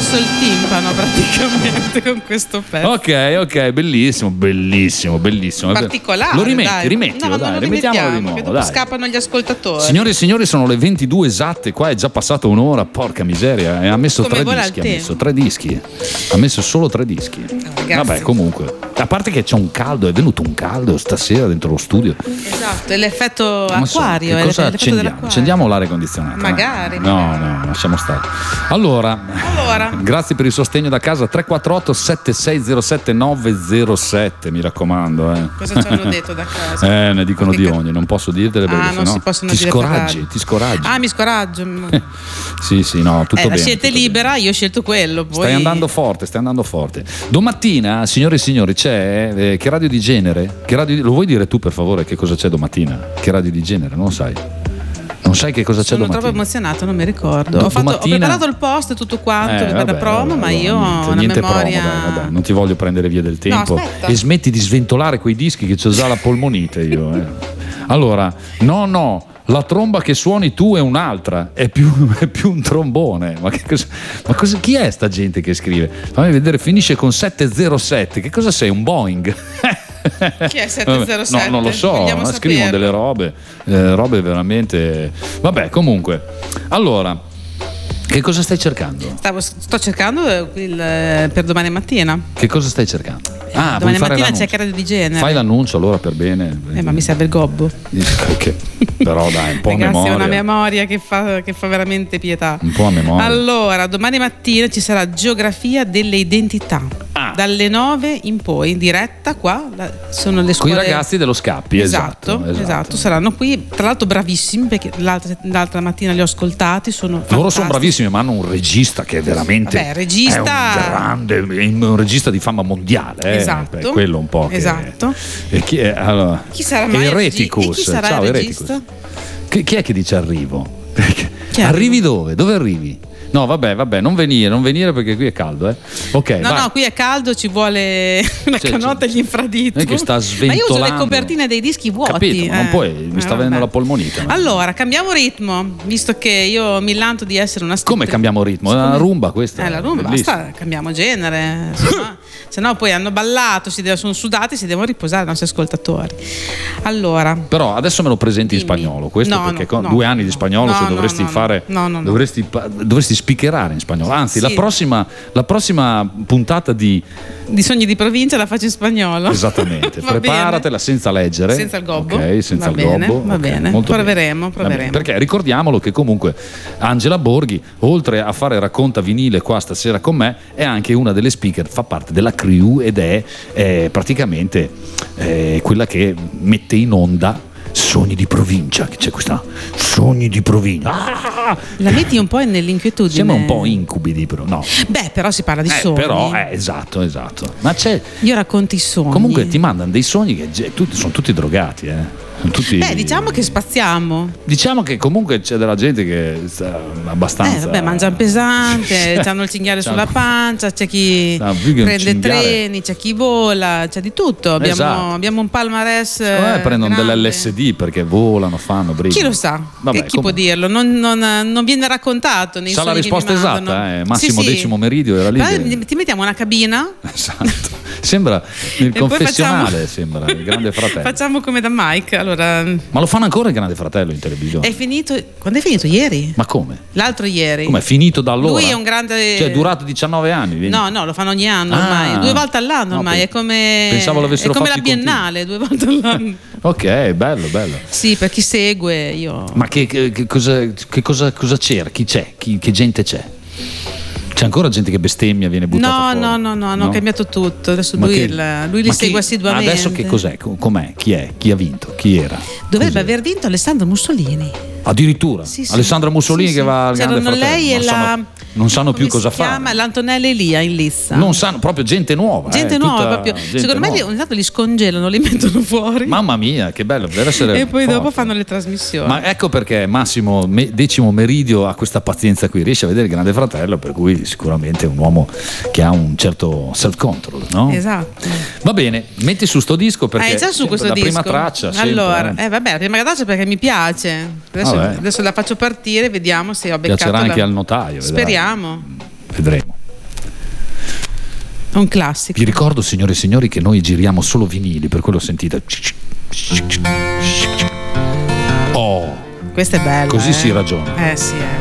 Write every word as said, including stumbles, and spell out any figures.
scosso il timpano praticamente con questo pezzo. Ok, ok, bellissimo, bellissimo, bellissimo. Particolare. Lo rimetti, dai. rimettilo, no, dai, non lo rimettiamolo di rimettiamo, nuovo. che dopo Dai. scappano gli ascoltatori. Signore e signori, sono le ventidue esatte, qua è già passata un'ora, porca miseria, e ha messo Come tre vola dischi, il ha tempo. messo tre dischi, ha messo solo tre dischi. ragazzi. Vabbè, comunque, a parte che c'è un caldo, è venuto un caldo stasera dentro lo studio. Esatto, è l'effetto Ma so, acquario. che è cosa l'effetto accendiamo? dell'acquario. Accendiamo l'aria condizionata. Magari, No, magari. no, lasciamo stare. Allora, Allora. grazie per il sostegno da casa. Tre quattro otto sette sei zero sette nove zero sette, mi raccomando. Eh. Cosa ci hanno detto da casa? Eh, ne dicono Che di ca- ogni, non posso dirtele perché Ah, non sennò si possono ti dire per scoraggi, radio. ti scoraggi. Ah, mi scoraggio. Sì, sì, no, tutto eh, bene. la scelta è tutto libera, io ho scelto quello. Poi... Stai andando forte, stai andando forte. Domattina, signore e signori, c'è eh, che radio di genere? Che radio di- Lo vuoi dire tu per favore che cosa c'è domattina? Che radio di genere? Non lo sai? Non sai che cosa c'è Sono domattina? troppo emozionato, non mi ricordo. Do- Ho, fatto, ho domattina- preparato il post e tutto quanto Eh, per la vabbè, promo, vabbè, ma allora, io niente, ho una niente memoria. promo, dai, vabbè, non ti voglio prendere via del tempo. aspetta. E smetti di sventolare quei dischi che c'ho già la polmonite io. eh. Allora, no, no. La tromba che suoni tu è un'altra, è più, è più un trombone. Ma, che cosa, ma cosa, chi è sta gente che scrive? Fammi vedere, finisce con sette zero sette. Che cosa sei? Un Boeing? Chi è sette zero sette? No, non lo so, Vogliamo ma scrivono saperlo. delle robe, eh, robe veramente. Vabbè, comunque. Allora, che cosa stai cercando? Stavo- sto cercando il, eh, per domani mattina. Che cosa stai cercando? Ah, vuoi domani fare mattina l'annuncio? c'è credo di genere. Fai l'annuncio allora per bene. Eh, ma mi serve il gobbo. Che- Però dai, un po' a Ragazzi, memoria. è una memoria che fa, che fa veramente pietà. Un po' a memoria. Allora, domani mattina ci sarà geografia delle identità. Ah. Dalle nove in poi, in diretta qua, la- sono le Con i scuole. ragazzi dello Scappi, Esatto, esatto, esatto, esatto. saranno qui, tra l'altro bravissimi perché l'altra, l'altra mattina li ho ascoltati, sono Loro sono fantastici. bravissimi, ma hanno un regista che è veramente Vabbè, regista- è un grande, è un regista di fama mondiale. eh. Esatto. È quello un po' che. Esatto. E chi è? Allora, Chi sarà mai il Ereticus. regi- e chi sarà Ciao, il Ereticus. regista? Chi, chi è che dice arrivo? Chi Arrivi dove? Dove arrivi? No, vabbè, vabbè, non venire, non venire perché qui è caldo, eh. Ok, No, vai. no, qui è caldo, ci vuole la Cioè, canotta e gli infradito. non è che sta Ma io uso sventolando. le copertine dei dischi vuoti. Capito, ma non eh. puoi, mi sta Eh, venendo vabbè. la polmonite. ma- Allora, cambiamo ritmo, visto che io mi lanto di essere una Come cambiamo ritmo? È una rumba questa. Eh, la rumba, bellissima. basta, cambiamo genere. Se no, se no poi hanno ballato, si deve- sono sudati, si devono riposare i nostri ascoltatori. Allora, Però adesso me lo presenti in Dimmi. spagnolo, questo No, perché no, con no, due anni di no. spagnolo No, se no, dovresti no, no. fare, No, no, no. dovresti, pa- dovresti speakerare in spagnolo. Anzi, la, Sì. prossima, la prossima puntata di di sogni di provincia la faccio in spagnolo. esattamente, Va preparatela senza leggere, Senza il gobbo. ok, senza Va il bene, gobbo, va ok, bene. molto Proveremo, bene. Va bene, proveremo. perché ricordiamolo che comunque Angela Borghi, oltre a fare racconta vinile qua stasera con me, è anche una delle speaker, fa parte della crew ed è eh, praticamente eh, quella che mette in onda Sogni di provincia, che c'è questa Sogni di provincia. Ah! La metti un po' nell'inquietudine. Sembra un po' incubi di pro- no. Beh, però si parla di Eh, sogni. però eh, esatto, esatto. Ma c'è Io racconto i sogni. comunque ti mandano dei sogni che ge- tutti, sono tutti drogati, eh. Sono tutti, Beh, diciamo che spaziamo. diciamo che comunque c'è della gente che sta abbastanza. Eh, vabbè, mangiano pesante, hanno il cinghiale C'hanno- sulla pancia, c'è chi No, più che un prende cinghiale. treni, c'è chi vola, c'è di tutto. Abbiamo, Esatto. abbiamo un palmarès. Secondo me eh, prendono grande. dell'L S D perché volano, fanno brividi. Chi lo sa? Vabbè, che chi può comunque. dirlo? Non, non- non viene raccontato nei Sa la sogni che mi risposta esatta, mandano. eh, Massimo Sì, sì. Decimo Meridio era lì Però che- ti mettiamo una cabina. Esatto. Sembra il E poi confessionale, facciamo- sembra il Grande Fratello. Facciamo come da Mike. Allora, Ma lo fanno ancora il Grande Fratello in televisione? è finito. Quando è finito? Ieri? Ma come? L'altro ieri. Come è finito da allora? Lui è un grande. Cioè è durato diciannove anni. vieni. No, no, lo fanno ogni anno Ah. ormai, due volte all'anno No, ormai, pe- è come, pensavo l'avessero è come la fatti biennale, due volte all'anno. Ok, bello, bello. Sì, per chi segue io. Ma che, che- che cosa, che cosa, cosa c'era? Chi c'è? Chi- che gente c'è? C'è ancora gente che bestemmia, viene buttata No, fuori? no, no, no, hanno cambiato tutto. Adesso Ma lui, che- il- lui li ma segue chi- assiduamente. Adesso che cos'è? Co- Com'è? Chi è? Chi ha vinto? Chi era? Dovrebbe Cos'è? aver vinto Alessandro Mussolini. Addirittura Sì, sì. Alessandra Mussolini Sì, che sì. va al Grande C'erano Fratello. lei e non la. sanno, non sanno più come cosa si chiama? fare. L'Antonella Elia in lissa. Non sanno, proprio gente nuova. Gente eh, nuova, tutta proprio. gente Secondo me li, nuova. ogni tanto li scongelano, li mettono fuori. Mamma mia, che bello, deve essere e poi forte. dopo fanno le trasmissioni. Ma ecco perché Massimo Me- Decimo Meridio ha questa pazienza qui, riesce a vedere il Grande Fratello, per cui sicuramente è un uomo che ha un certo self-control, no? Esatto. Va bene, metti su sto disco perché Ah, è già su sempre questo la disco. prima traccia sempre, allora, eh. eh, vabbè, la prima traccia perché mi piace. Adesso, Vabbè. adesso la faccio partire, vediamo se ho beccato. Piacerà la- anche al notaio, vedrai. Speriamo. Vedremo. un classico. Vi ricordo, signore e signori, che noi giriamo solo vinili, per quello sentite. Oh, questa è bella. così eh. si ragiona. Eh sì, eh.